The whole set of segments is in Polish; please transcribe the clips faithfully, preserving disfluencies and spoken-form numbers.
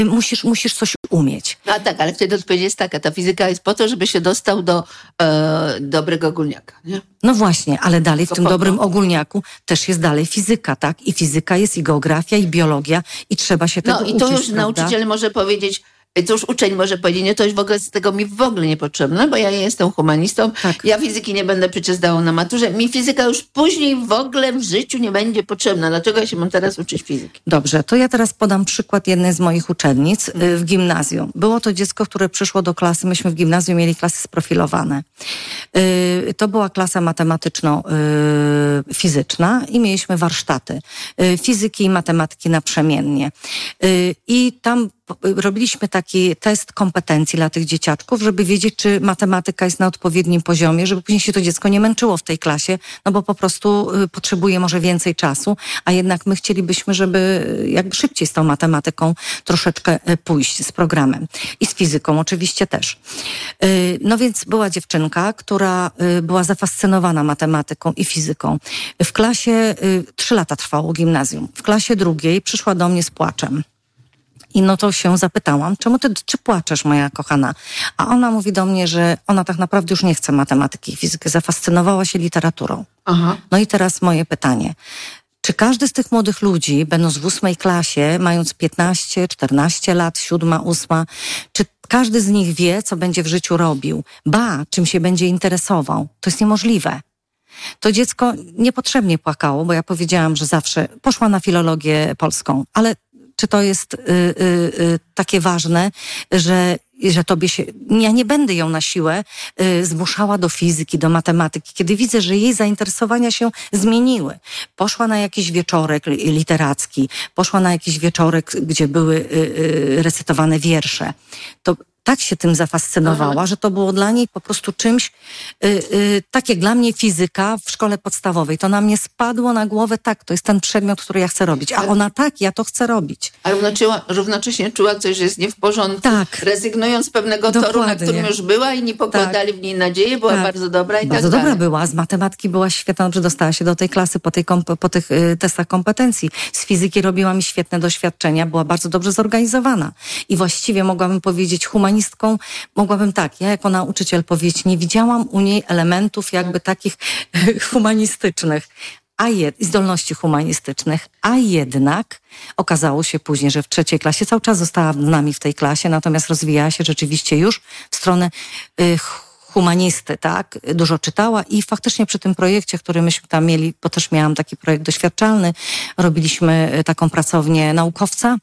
musisz, musisz coś umieć. No tak, ale wtedy odpowiedź jest taka, ta fizyka jest po to, żeby się dostał do e, dobrego ogólniaka, nie? No właśnie, ale dalej To w tym po to. dobrym ogólniaku też jest dalej fizyka, tak? I fizyka jest, i geografia, i biologia, i trzeba się tego No uczyć, i to już prawda? nauczyciel może powiedzieć, to już uczeń może powiedzieć, nie, to już w ogóle z tego mi w ogóle niepotrzebne, bo ja jestem humanistą, Tak. ja fizyki nie będę przecież zdała na maturze, mi fizyka już później w ogóle w życiu nie będzie potrzebna. Dlaczego ja się mam teraz uczyć fizyki? Dobrze, to ja teraz podam przykład jednej z moich uczennic y, w gimnazjum. Było to dziecko, które przyszło do klasy, myśmy w gimnazjum mieli klasy sprofilowane. Y, to była klasa matematyczno-fizyczna i mieliśmy warsztaty y, fizyki i matematyki naprzemiennie. Y, I tam robiliśmy taki test kompetencji dla tych dzieciaczków, żeby wiedzieć, czy matematyka jest na odpowiednim poziomie, żeby później się to dziecko nie męczyło w tej klasie, no bo po prostu y, potrzebuje może więcej czasu, a jednak my chcielibyśmy, żeby jakby szybciej z tą matematyką troszeczkę y, pójść z programem. I z fizyką oczywiście też. Y, no więc była dziewczynka, która y, była zafascynowana matematyką i fizyką. W klasie, y, trzy lata trwało gimnazjum, w klasie drugiej przyszła do mnie z płaczem. I no to się zapytałam, czemu ty, czy płaczesz, moja kochana? A ona mówi do mnie, że ona tak naprawdę już nie chce matematyki i fizyki, zafascynowała się literaturą. Aha. No i teraz moje pytanie. Czy każdy z tych młodych ludzi, będąc w ósmej klasie, mając piętnaście, czternaście lat, siódma, ósma, czy każdy z nich wie, co będzie w życiu robił? Ba, czym się będzie interesował? To jest niemożliwe. To dziecko niepotrzebnie płakało, bo ja powiedziałam, że zawsze poszła na filologię polską, ale czy to jest y, y, y, takie ważne, że, że tobie się... Ja nie będę ją na siłę y, zmuszała do fizyki, do matematyki, kiedy widzę, że jej zainteresowania się zmieniły. Poszła na jakiś wieczorek literacki, poszła na jakiś wieczorek, gdzie były y, y, recytowane wiersze. To tak się tym zafascynowała, Aha. że to było dla niej po prostu czymś, y, y, tak jak dla mnie fizyka w szkole podstawowej. To na mnie spadło na głowę, tak, to jest ten przedmiot, który ja chcę robić. A ona tak, ja to chcę robić. A równocześnie, równocześnie czuła coś, że jest nie w porządku, tak. rezygnując z pewnego Dokładnie. toru, na którym już była i nie pokładali tak. w niej nadziei, była tak. bardzo dobra i bardzo tak dobra dalej. była, z matematyki była świetna, dobrze dostała się do tej klasy po, tej komp- po tych y, testach kompetencji. Z fizyki robiła mi świetne doświadczenia, była bardzo dobrze zorganizowana. I właściwie mogłabym powiedzieć humanistką, mogłabym tak, ja jako nauczyciel powiedzieć, nie widziałam u niej elementów jakby takich humanistycznych, a jed- zdolności humanistycznych, a jednak okazało się później, że w trzeciej klasie cały czas została z nami w tej klasie, natomiast rozwijała się rzeczywiście już w stronę y, humanisty, tak? Dużo czytała i faktycznie przy tym projekcie, który myśmy tam mieli, bo też miałam taki projekt doświadczalny, robiliśmy taką pracownię naukowca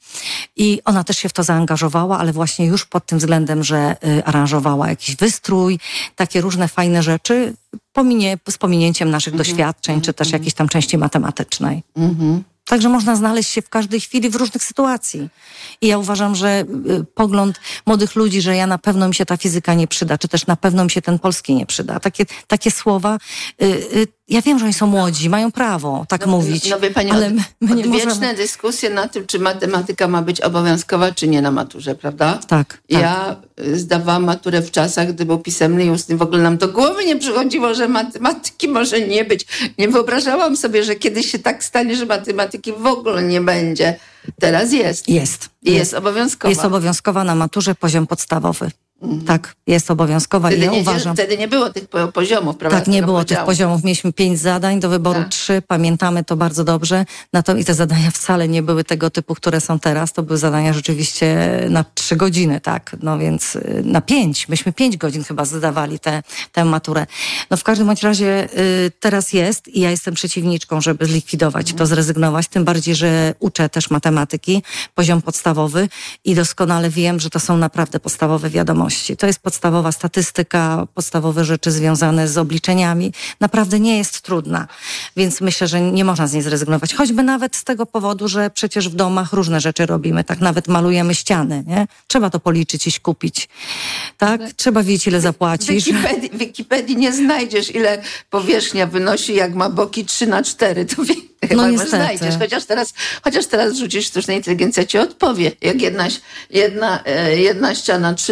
i ona też się w to zaangażowała, ale właśnie już pod tym względem, że y, aranżowała jakiś wystrój, takie różne fajne rzeczy, pominie, z pominięciem naszych mm-hmm. doświadczeń, mm-hmm. czy też jakiejś tam części matematycznej. Mm-hmm. Także można znaleźć się w każdej chwili w różnych sytuacji. I ja uważam, że y, pogląd młodych ludzi, że ja na pewno mi się ta fizyka nie przyda, czy też na pewno mi się ten polski nie przyda. Takie, takie słowa, y, y, ja wiem, że oni są młodzi, mają prawo tak no, mówić, no wie pani, ale my, my nie odwieczne możemy... dyskusje na tym, czy matematyka ma być obowiązkowa, czy nie na maturze, prawda? Tak, tak. Ja zdawałam maturę w czasach, gdy był pisemny i ustny. W ogóle nam do głowy nie przychodziło, że matematyki może nie być. Nie wyobrażałam sobie, że kiedyś się tak stanie, że matematyki w ogóle nie będzie. Teraz jest. Jest. I jest, jest obowiązkowa. Jest obowiązkowa na maturze poziom podstawowy. Mhm. Tak, jest obowiązkowa wtedy i ja nie, uważam... Wtedy nie było tych poziomów, prawda? Tak, nie było tych poziomów. Mieliśmy pięć zadań, do wyboru tak. trzy, pamiętamy to bardzo dobrze. Na to, i te zadania wcale nie były tego typu, które są teraz. To były zadania rzeczywiście na trzy godziny, tak? No więc na pięć. Myśmy pięć godzin chyba zdawali tę tę maturę. No w każdym bądź razie y, teraz jest i ja jestem przeciwniczką, żeby zlikwidować to, zrezygnować. Tym bardziej, że uczę też matematyki, poziom podstawowy i doskonale wiem, że to są naprawdę podstawowe wiadomości. To jest podstawowa statystyka, podstawowe rzeczy związane z obliczeniami. Naprawdę nie jest trudna, więc myślę, że nie można z niej zrezygnować. Choćby nawet z tego powodu, że przecież w domach różne rzeczy robimy, tak nawet malujemy ściany, nie? Trzeba to policzyć i kupić, tak? Trzeba wiedzieć, ile zapłacisz. W Wikipedii, w Wikipedii nie znajdziesz, ile powierzchnia wynosi, jak ma boki trzy na cztery, to wie, no chyba niestety. znajdziesz. Chociaż teraz, chociaż teraz rzucisz, sztuczna inteligencja ci odpowie. Jak jedna, jedna, jedna ściana trzy, druga ściana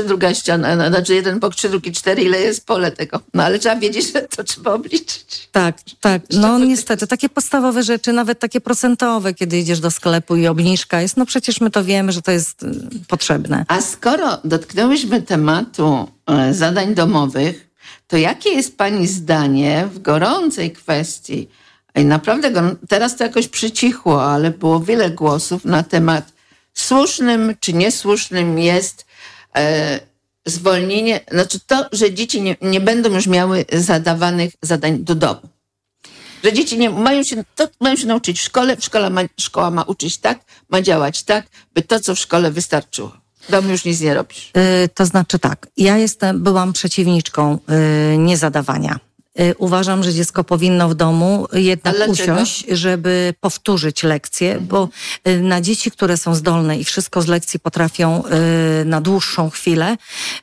ściana, no, znaczy jeden po trzy, drugi cztery, ile jest pole tego. No ale trzeba wiedzieć, że to trzeba obliczyć. Tak, tak. No niestety, takie podstawowe rzeczy, nawet takie procentowe, kiedy idziesz do sklepu i obniżka jest, no przecież my to wiemy, że to jest y, potrzebne. A skoro dotknęłyśmy tematu e, zadań domowych, to jakie jest pani zdanie w gorącej kwestii? I naprawdę teraz to jakoś przycichło, ale było wiele głosów na temat słusznym czy niesłusznym jest e, zwolnienie, znaczy to, że dzieci nie, nie będą już miały zadawanych zadań do domu. Że dzieci nie mają się, to mają się nauczyć w szkole, szkoła ma, szkoła ma uczyć tak, ma działać tak, by to, co w szkole wystarczyło. W domu już nic nie robisz. Yy, to znaczy tak, ja jestem, byłam przeciwniczką yy, niezadawania. Uważam, że dziecko powinno w domu jednak usiąść, żeby powtórzyć lekcję, mhm. bo na dzieci, które są zdolne i wszystko z lekcji potrafią na dłuższą chwilę,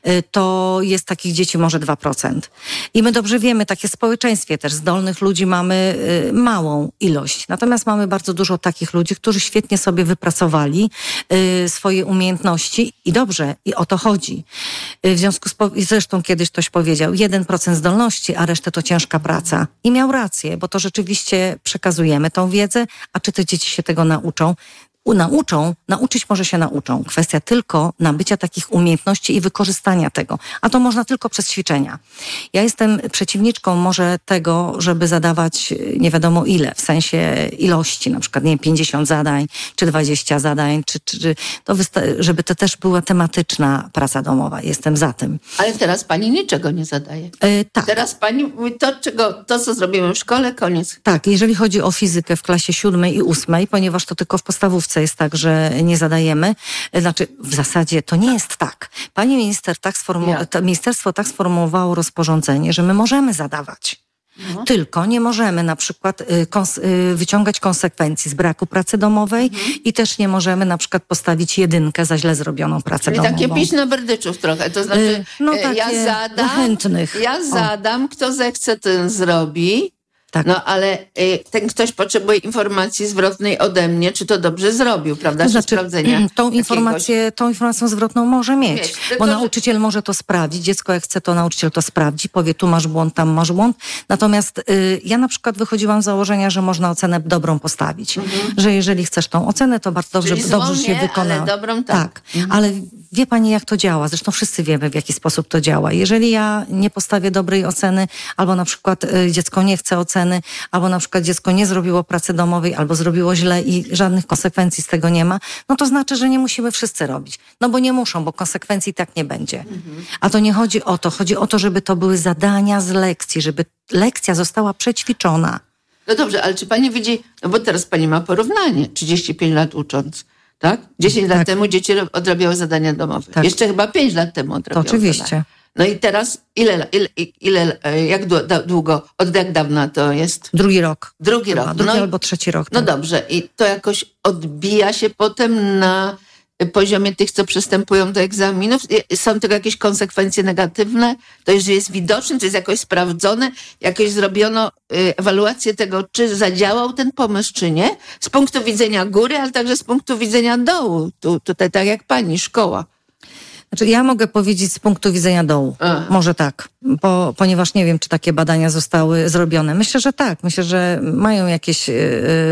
to jest takich dzieci może dwa procent. I my dobrze wiemy, takie w społeczeństwie też zdolnych ludzi mamy małą ilość. Natomiast mamy bardzo dużo takich ludzi, którzy świetnie sobie wypracowali swoje umiejętności i dobrze, i o to chodzi. W związku z, zresztą kiedyś ktoś powiedział, jeden procent zdolności, a resztę to ciężka praca. I miał rację, bo to rzeczywiście przekazujemy tą wiedzę, a czy te dzieci się tego nauczą? Nauczą, nauczyć może się nauczą. Kwestia tylko nabycia takich umiejętności i wykorzystania tego. A to można tylko przez ćwiczenia. Ja jestem przeciwniczką może tego, żeby zadawać nie wiadomo ile, w sensie ilości, na przykład nie wiem, pięćdziesiąt zadań, czy dwadzieścia zadań, czy, czy to wysta- żeby to też była tematyczna praca domowa. Jestem za tym. Ale teraz pani niczego nie zadaje. Yy, tak. Teraz pani mówi to, czego, to, co zrobimy w szkole, koniec. Tak, jeżeli chodzi o fizykę w klasie siódmej i ósmej, ponieważ to tylko w podstawówce jest tak, że nie zadajemy. Znaczy, w zasadzie to nie jest tak. Pani minister tak sformu- to ministerstwo tak sformułowało rozporządzenie, że my możemy zadawać. No. Tylko nie możemy na przykład y, kons- y, wyciągać konsekwencji z braku pracy domowej mhm. i też nie możemy na przykład postawić jedynkę za źle zrobioną pracę Czyli domową. Czyli takie piś na berdyczów trochę. To znaczy, y, no, y, ja zadam, chętnych. ja zadam, kto zechce, ten zrobi. Tak. No ale y, ten ktoś potrzebuje informacji zwrotnej ode mnie, czy to dobrze zrobił, prawda? To znaczy, sprawdzenia tą, informację, tą informację zwrotną może mieć, mieć bo nauczyciel że... może to sprawdzić, dziecko jak chce, to nauczyciel to sprawdzi, powie tu masz błąd, tam masz błąd. Natomiast y, ja na przykład wychodziłam z założenia, że można ocenę dobrą postawić. Mhm. Że jeżeli chcesz tą ocenę, to bardzo dobrze, dobrze się wykona. Ale dobrą tak. tak. Mhm. Ale wie pani, jak to działa? Zresztą wszyscy wiemy, w jaki sposób to działa. Jeżeli ja nie postawię dobrej oceny, albo na przykład y, dziecko nie chce oceny, albo na przykład dziecko nie zrobiło pracy domowej, albo zrobiło źle i żadnych konsekwencji z tego nie ma, no to znaczy, że nie musimy wszyscy robić. No bo nie muszą, bo konsekwencji i tak nie będzie. Mhm. A to nie chodzi o to. Chodzi o to, żeby to były zadania z lekcji, żeby lekcja została przećwiczona. No dobrze, ale czy pani widzi, no bo teraz pani ma porównanie, trzydzieści pięć lat ucząc, tak? dziesięć tak. lat temu dzieci odrabiały zadania domowe. Tak. Jeszcze chyba pięć lat temu odrabiały. To oczywiście. Zadania. No i teraz ile, ile, ile jak długo, od jak dawna to jest? Drugi rok. Drugi chyba. rok. Drugi no, albo trzeci rok. No tak. dobrze. I to jakoś odbija się potem na poziomie tych, co przystępują do egzaminów? Są tego jakieś konsekwencje negatywne? To jest, że jest widoczne, to jest jakoś sprawdzone, jakieś zrobiono ewaluację tego, czy zadziałał ten pomysł, czy nie? Z punktu widzenia góry, ale także z punktu widzenia dołu. Tu, tutaj tak jak pani, szkoła. Znaczy, ja mogę powiedzieć z punktu widzenia dołu. Aha. Może tak, bo, ponieważ nie wiem, czy takie badania zostały zrobione. Myślę, że tak. Myślę, że mają jakieś yy,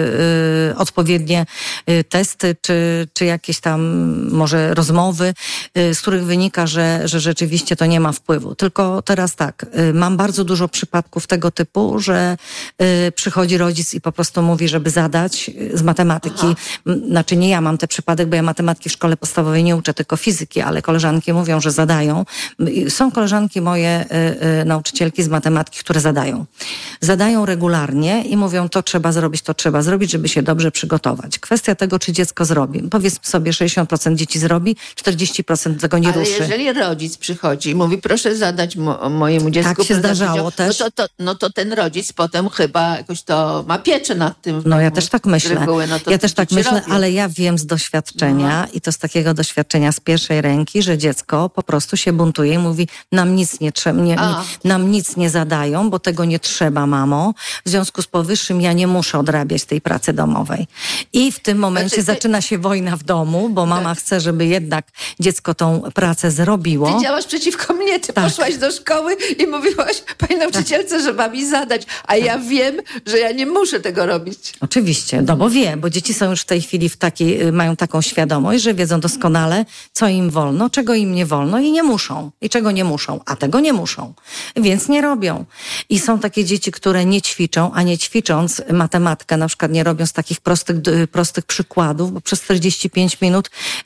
yy, odpowiednie yy, testy, czy, czy jakieś tam może rozmowy, yy, z których wynika, że, że rzeczywiście to nie ma wpływu. Tylko teraz tak, yy, mam bardzo dużo przypadków tego typu, że yy, przychodzi rodzic i po prostu mówi, żeby zadać yy, z matematyki. Aha. Znaczy nie ja mam ten przypadek, bo ja matematyki w szkole podstawowej nie uczę, tylko fizyki, ale koleżanki mówią, że zadają. Są koleżanki moje, y, y, nauczycielki z matematyki, które zadają. Zadają regularnie i mówią, to trzeba zrobić, to trzeba zrobić, żeby się dobrze przygotować. Kwestia tego, czy dziecko zrobi. Powiedzmy sobie, sześćdziesiąt procent dzieci zrobi, czterdzieści procent tego nie Ale ruszy. Ale jeżeli rodzic przychodzi i mówi, proszę zadać mo- mojemu dziecku... Tak się zdarzało też. No to, to, no to ten rodzic potem chyba jakoś to ma pieczę nad tym. No ja też tak myślę. Reguły, no ja też tak myślę, robią. Ale ja wiem z doświadczenia no. i to z takiego doświadczenia z pierwszej ręki, że że dziecko po prostu się buntuje i mówi, nam nic nie trzeba, nie, nie, nam nic nie zadają, bo tego nie trzeba, mamo. W związku z powyższym ja nie muszę odrabiać tej pracy domowej. I w tym momencie znaczy, ty... zaczyna się wojna w domu, bo mama tak. chce, żeby jednak dziecko tą pracę zrobiło. Ty działasz przeciwko mnie, ty tak. poszłaś do szkoły i mówiłaś pani nauczycielce, tak. że ma mi zadać, a ja wiem, że ja nie muszę tego robić. Oczywiście, no bo wie, bo dzieci są już w tej chwili w takiej, mają taką świadomość, że wiedzą doskonale, co im wolno, czego im nie wolno i nie muszą. I czego nie muszą, a tego nie muszą. Więc nie robią. I są takie dzieci, które nie ćwiczą, a nie ćwicząc matematykę, na przykład nie robią z takich prostych, prostych przykładów, bo przez czterdzieści pięć minut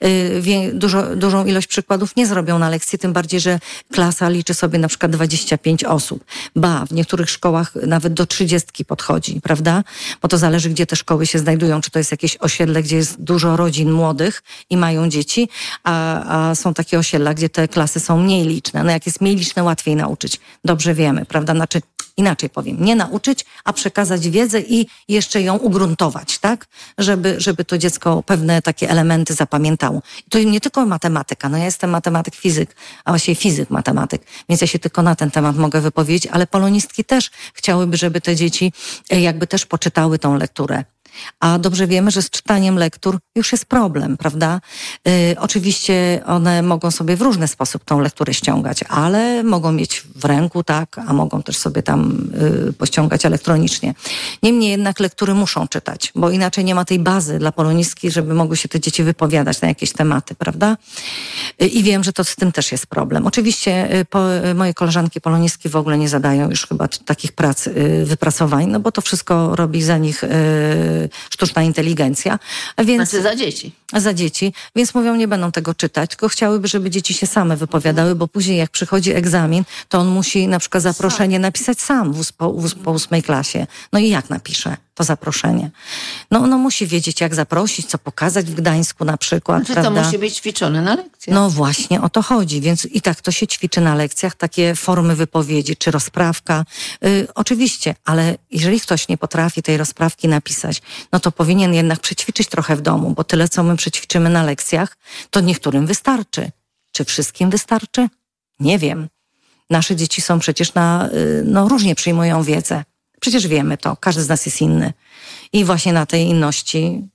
y, dużo, dużą ilość przykładów nie zrobią na lekcji, tym bardziej, że klasa liczy sobie na przykład dwadzieścia pięć osób. Ba, w niektórych szkołach nawet do trzydziestki podchodzi, prawda? Bo to zależy, gdzie te szkoły się znajdują, czy to jest jakieś osiedle, gdzie jest dużo rodzin młodych i mają dzieci, a, a są takie osiedla, gdzie te klasy są mniej liczne. No jak jest mniej liczne, łatwiej nauczyć. Dobrze wiemy, prawda? Znaczy, inaczej powiem, nie nauczyć, a przekazać wiedzę i jeszcze ją ugruntować, tak? Żeby, żeby to dziecko pewne takie elementy zapamiętało. I to nie tylko matematyka, no ja jestem matematyk, fizyk, a właściwie fizyk, matematyk, więc ja się tylko na ten temat mogę wypowiedzieć, ale polonistki też chciałyby, żeby te dzieci jakby też poczytały tą lekturę. A dobrze wiemy, że z czytaniem lektur już jest problem, prawda? Yy, oczywiście one mogą sobie w różny sposób tą lekturę ściągać, ale mogą mieć w ręku, tak, a mogą też sobie tam yy, pościągać elektronicznie. Niemniej jednak lektury muszą czytać, bo inaczej nie ma tej bazy dla polonistki, żeby mogły się te dzieci wypowiadać na jakieś tematy, prawda? Yy, I wiem, że to z tym też jest problem. Oczywiście yy, po, yy, moje koleżanki polonistki w ogóle nie zadają już chyba t- takich prac, yy, wypracowań, no bo to wszystko robi za nich yy, sztuczna inteligencja. Więc, znaczy za dzieci. Za dzieci. Więc mówią, nie będą tego czytać, tylko chciałyby, żeby dzieci się same wypowiadały, bo później jak przychodzi egzamin, to on musi na przykład zaproszenie napisać sam w, po, w, po ósmej klasie. No i jak napisze to zaproszenie? No, no musi wiedzieć, jak zaprosić, co pokazać w Gdańsku na przykład. Znaczy prawda? To musi być ćwiczone na lekcjach. No właśnie, o to chodzi. Więc i tak to się ćwiczy na lekcjach, takie formy wypowiedzi, czy rozprawka. Yy, oczywiście, ale jeżeli ktoś nie potrafi tej rozprawki napisać, no to powinien jednak przećwiczyć trochę w domu, bo tyle, co my przećwiczymy na lekcjach, to niektórym wystarczy. Czy wszystkim wystarczy? Nie wiem. Nasze dzieci są przecież na, no różnie przyjmują wiedzę. Przecież wiemy to. Każdy z nas jest inny. I właśnie na tej inności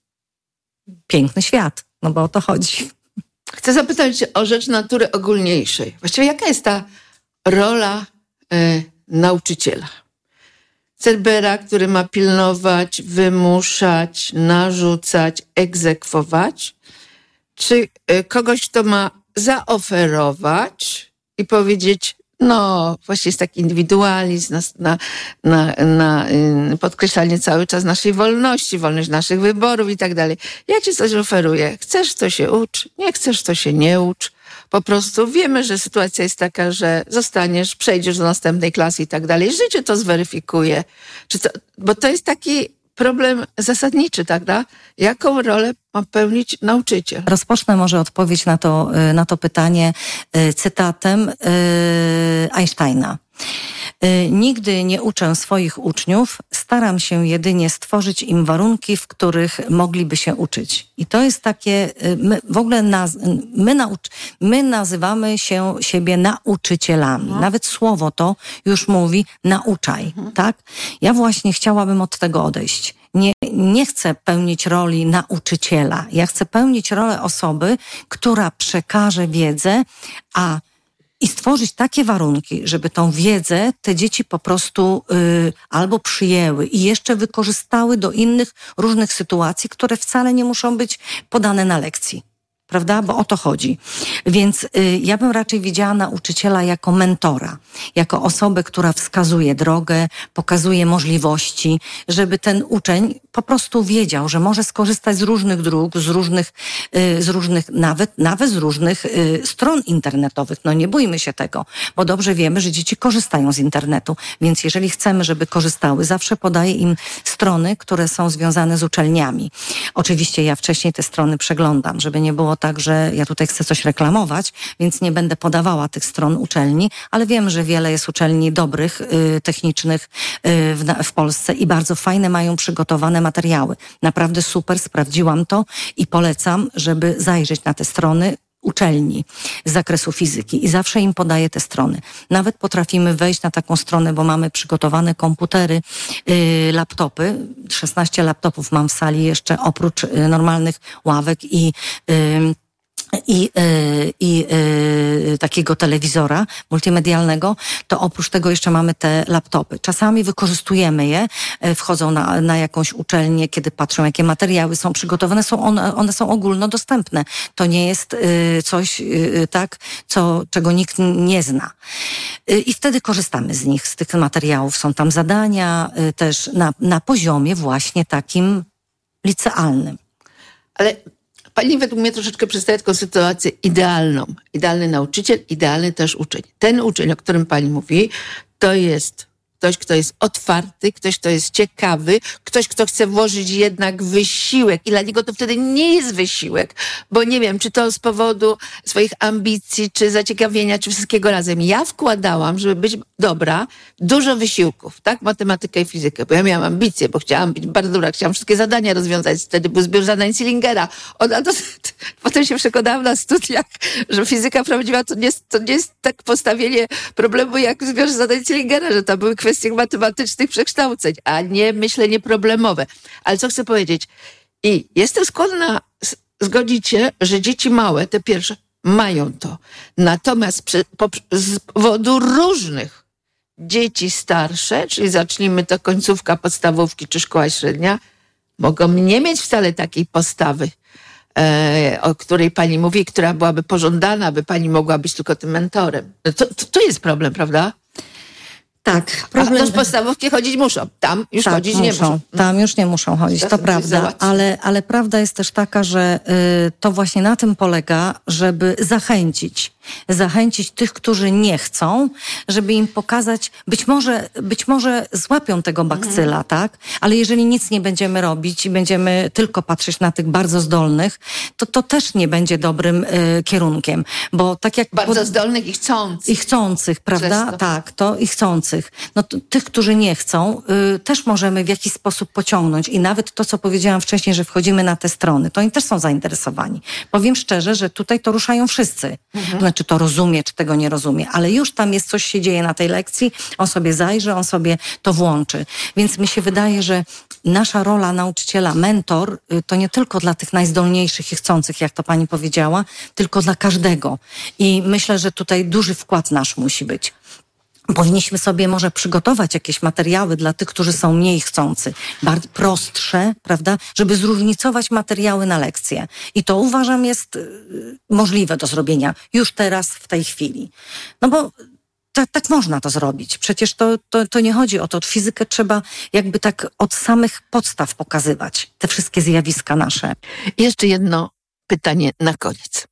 piękny świat. No bo o to chodzi. Chcę zapytać cię o rzecz natury ogólniejszej. Właściwie jaka jest ta rola y, nauczyciela? Cerbera, który ma pilnować, wymuszać, narzucać, egzekwować? Czy y, kogoś, kto ma zaoferować i powiedzieć, no, właśnie jest taki indywidualizm, na, na, na, na y, podkreślanie cały czas naszej wolności, wolność naszych wyborów i tak dalej. Ja ci coś oferuję. Chcesz, to się ucz. Nie chcesz, to się nie ucz. Po prostu wiemy, że sytuacja jest taka, że zostaniesz, przejdziesz do następnej klasy i tak dalej. Życie to zweryfikuje. Czy to, bo to jest taki problem zasadniczy, tak? Da? Jaką rolę ma pełnić nauczyciel? Rozpocznę może odpowiedź na to, na to pytanie cytatem Einsteina. Nigdy nie uczę swoich uczniów, staram się jedynie stworzyć im warunki, w których mogliby się uczyć. I to jest takie, my w ogóle naz, my, nauc, my nazywamy się siebie nauczycielami. Mhm. Nawet słowo to już mówi nauczaj, mhm. tak? Ja właśnie chciałabym od tego odejść. Nie, nie chcę pełnić roli nauczyciela. Ja chcę pełnić rolę osoby, która przekaże wiedzę, a i stworzyć takie warunki, żeby tą wiedzę te dzieci po prostu y, albo przyjęły i jeszcze wykorzystały do innych różnych sytuacji, które wcale nie muszą być podane na lekcji. Prawda? Bo o to chodzi. Więc y, ja bym raczej widziała nauczyciela jako mentora, jako osobę, która wskazuje drogę, pokazuje możliwości, żeby ten uczeń po prostu wiedział, że może skorzystać z różnych dróg, z różnych, y, z różnych nawet, nawet z różnych y, stron internetowych. No nie bójmy się tego, bo dobrze wiemy, że dzieci korzystają z internetu. Więc jeżeli chcemy, żeby korzystały, zawsze podaję im strony, które są związane z uczelniami. Oczywiście ja wcześniej te strony przeglądam, żeby nie było tak, że ja tutaj chcę coś reklamować, więc nie będę podawała tych stron uczelni, ale wiem, że wiele jest uczelni dobrych, y, technicznych y, w, w Polsce i bardzo fajne mają przygotowane materiały. Naprawdę super, sprawdziłam to i polecam, żeby zajrzeć na te strony. uczelni z zakresu fizyki i zawsze im podaję te strony. Nawet potrafimy wejść na taką stronę, bo mamy przygotowane komputery, yy, laptopy. szesnaście laptopów mam w sali jeszcze oprócz yy, normalnych ławek i yy, i, y, i y, takiego telewizora multimedialnego, to oprócz tego jeszcze mamy te laptopy. Czasami wykorzystujemy je, y, wchodzą na, na jakąś uczelnię, kiedy patrzą, jakie materiały są przygotowane, są one, one są ogólnodostępne. To nie jest y, coś y, tak, co, czego nikt nie zna. Y, I wtedy korzystamy z nich, z tych materiałów. Są tam zadania y, też na, na poziomie właśnie takim licealnym. Ale pani według mnie troszeczkę przedstawia taką sytuację idealną. Idealny nauczyciel, idealny też uczeń. Ten uczeń, o którym pani mówi, to jest ktoś, kto jest otwarty, ktoś, kto jest ciekawy, ktoś, kto chce włożyć jednak wysiłek i dla niego to wtedy nie jest wysiłek, bo nie wiem, czy to z powodu swoich ambicji, czy zaciekawienia, czy wszystkiego razem. Ja wkładałam, żeby być dobra, dużo wysiłków, tak? Matematykę i fizykę, bo ja miałam ambicje, bo chciałam być bardzo dobra, chciałam wszystkie zadania rozwiązać. Wtedy był zbiór zadań Sillingera. Ona to, potem się przekonałam na studiach, że fizyka prawdziwa to nie jest, to nie jest tak postawienie problemu jak zbiór zadań Sillingera, że to były kwestie matematycznych przekształceń, a nie myślenie problemowe. Ale co chcę powiedzieć? I jestem skłonna zgodzić się, że dzieci małe, te pierwsze, mają to. Natomiast przy, po, z powodu różnych dzieci starsze, czyli zacznijmy to końcówka podstawówki czy szkoła średnia, mogą nie mieć wcale takiej postawy, e, o której pani mówi, która byłaby pożądana, aby pani mogła być tylko tym mentorem. To, to, to jest problem, prawda? Tak. Problem... A to z podstawówki chodzić muszą. Tam już tak, chodzić muszą. nie muszą. Tam już nie muszą chodzić, to, to prawda. Ale, ale prawda jest też taka, że y, to właśnie na tym polega, żeby zachęcić. Zachęcić tych, którzy nie chcą, żeby im pokazać, być może, być może złapią tego bakcyla, mhm. tak? Ale jeżeli nic nie będziemy robić i będziemy tylko patrzeć na tych bardzo zdolnych, to to też nie będzie dobrym y, kierunkiem. Bo tak jak... Bardzo pod... zdolnych i chcących. I chcących, prawda? Często. Tak, to i chcących. No to, tych, którzy nie chcą, y, też możemy w jakiś sposób pociągnąć. I nawet to, co powiedziałam wcześniej, że wchodzimy na te strony, to oni też są zainteresowani. Powiem szczerze, że tutaj to ruszają wszyscy. Mhm. Czy to rozumie, czy tego nie rozumie, ale już tam jest coś się dzieje na tej lekcji, on sobie zajrzy, on sobie to włączy. Więc mi się wydaje, że nasza rola nauczyciela, mentor, to nie tylko dla tych najzdolniejszych i chcących, jak to pani powiedziała, tylko dla każdego. I myślę, że tutaj duży wkład nasz musi być. Powinniśmy sobie może przygotować jakieś materiały dla tych, którzy są mniej chcący, bardzo prostsze, prawda, żeby zróżnicować materiały na lekcje. I to uważam jest y, możliwe do zrobienia już teraz, w tej chwili. No bo tak, tak można to zrobić. Przecież to, to, to nie chodzi o to. Fizykę trzeba jakby tak od samych podstaw pokazywać. Te wszystkie zjawiska nasze. Jeszcze jedno pytanie na koniec.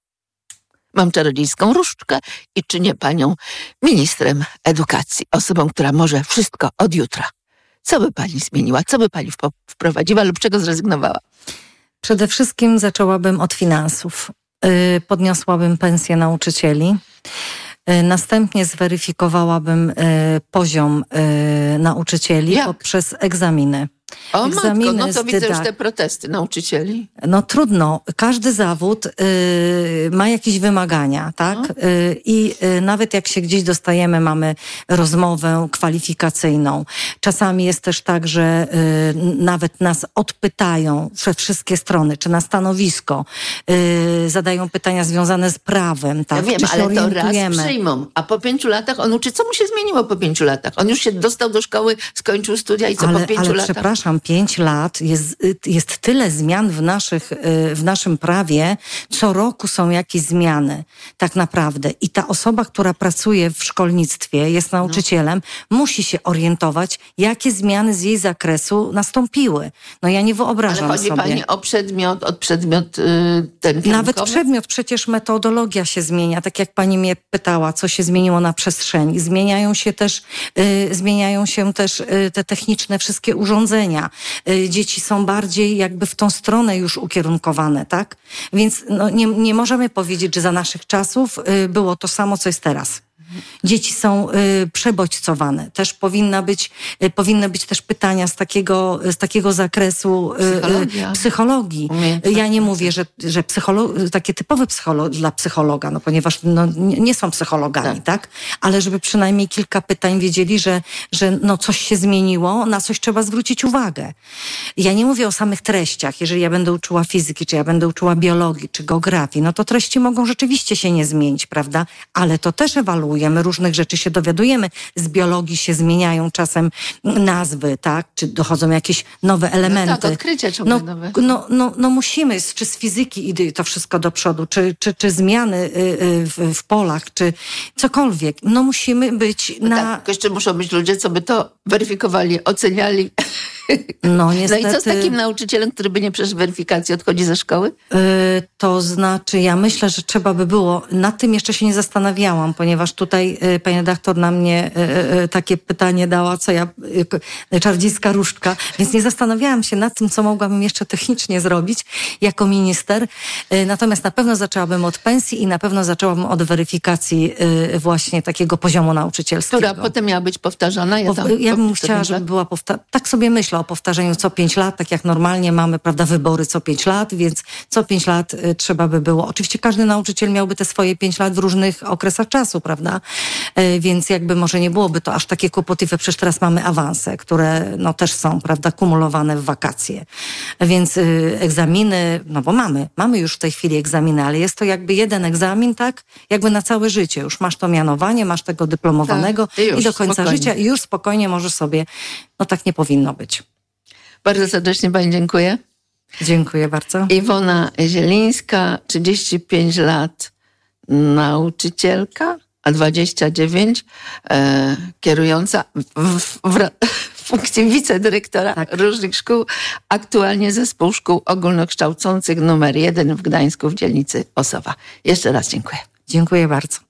Mam czarodziejską różdżkę i czynię panią ministrem edukacji, osobą, która może wszystko od jutra. Co by pani zmieniła? Co by pani wprowadziła lub czego zrezygnowała? Przede wszystkim zaczęłabym od finansów. Yy, podniosłabym pensję nauczycieli. Yy, następnie zweryfikowałabym yy, poziom yy, nauczycieli Jak? poprzez egzaminy. O matko, no to widzę już te protesty nauczycieli. No trudno. Każdy zawód y, ma jakieś wymagania, tak? No. Y, I y, nawet jak się gdzieś dostajemy, mamy rozmowę kwalifikacyjną. Czasami jest też tak, że y, nawet nas odpytają we wszystkie strony, czy na stanowisko, y, zadają pytania związane z prawem, tak? Ja wiem, czy się ale orientujemy. To raz przyjmą, a po pięciu latach on uczy. Co mu się zmieniło po pięciu latach? On już się dostał do szkoły, skończył studia i co ale, po pięciu ale latach? Przepraszam, pięć lat, jest, jest tyle zmian w, naszych, w naszym prawie, co roku są jakieś zmiany, tak naprawdę. I ta osoba, która pracuje w szkolnictwie, jest nauczycielem, no. musi się orientować, jakie zmiany z jej zakresu nastąpiły. No ja nie wyobrażam Ale chodzi sobie. pani o przedmiot, od przedmiot yy, ten kierunkowy? Nawet przedmiot, przecież metodologia się zmienia, tak jak pani mnie pytała, co się zmieniło na przestrzeni. Zmieniają się też, yy, zmieniają się też yy, te techniczne wszystkie urządzenia. Dzieci są bardziej jakby w tą stronę już ukierunkowane, tak? Więc no, nie, nie możemy powiedzieć, że za naszych czasów było to samo, co jest teraz. Dzieci są y, przebodźcowane. Też powinna być, y, powinny być też pytania z takiego, z takiego zakresu y, psychologii. Ja nie mówię, że, że psycholo- takie typowe psycholo- dla psychologa, no ponieważ no, nie, nie są psychologami, tak. tak? Ale żeby przynajmniej kilka pytań wiedzieli, że, że no coś się zmieniło, na coś trzeba zwrócić uwagę. Ja nie mówię o samych treściach. Jeżeli ja będę uczyła fizyki, czy ja będę uczyła biologii, czy geografii, no to treści mogą rzeczywiście się nie zmienić, prawda? Ale to też ewaluujemy, różnych rzeczy się dowiadujemy. Z biologii się zmieniają czasem nazwy, tak? Czy dochodzą jakieś nowe elementy. No tak, odkrycia ciągle no, nowe. No, no, no musimy, czy z fizyki idzie to wszystko do przodu, czy, czy, czy zmiany w, w polach, czy cokolwiek. No musimy być no na... Tak, jeszcze muszą być ludzie, co by to weryfikowali, oceniali. No, niestety... no i co z takim nauczycielem, który by nie przeszedł weryfikacji, odchodzi ze szkoły? Yy, to znaczy, ja myślę, że trzeba by było, nad tym jeszcze się nie zastanawiałam, ponieważ tutaj yy, pani redaktor na mnie yy, yy, takie pytanie dała, co ja, yy, czardziejska różdżka, więc nie zastanawiałam się nad tym, co mogłabym jeszcze technicznie zrobić jako minister. Yy, natomiast na pewno zaczęłabym od pensji i na pewno zaczęłabym od weryfikacji yy, właśnie takiego poziomu nauczycielskiego. Która potem miała być powtarzana? Ja, tam, ja bym chciała, żeby była powtarzana. Tak sobie myślę o powtarzaniu co pięć lat, tak jak normalnie mamy, prawda, wybory co pięć lat, więc co pięć lat y, trzeba by było. Oczywiście każdy nauczyciel miałby te swoje pięć lat w różnych okresach czasu, prawda? Y, więc jakby może nie byłoby to aż takie kłopotliwe, przecież teraz mamy awanse, które no też są, prawda, kumulowane w wakacje. Więc y, egzaminy, no bo mamy, mamy już w tej chwili egzaminy, ale jest to jakby jeden egzamin, tak? Jakby na całe życie. Już masz to mianowanie, masz tego dyplomowanego tak, i, i do końca spokojnie. życia i już spokojnie możesz sobie, no tak nie powinno być. Bardzo serdecznie pani dziękuję. Dziękuję bardzo. Iwona Zielińska, trzydzieści pięć lat, nauczycielka, a dwadzieścia dziewięć e, kierująca w, w, w, w funkcji wicedyrektora tak. różnych szkół, aktualnie zespół szkół ogólnokształcących numer jeden w Gdańsku w dzielnicy Osowa. Jeszcze raz dziękuję. Dziękuję bardzo.